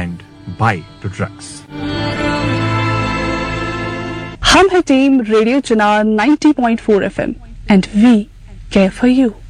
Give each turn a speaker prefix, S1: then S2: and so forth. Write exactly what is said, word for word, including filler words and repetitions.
S1: and buy to drugs.
S2: हम है team radio Chunar ninety point four F M and we care for you.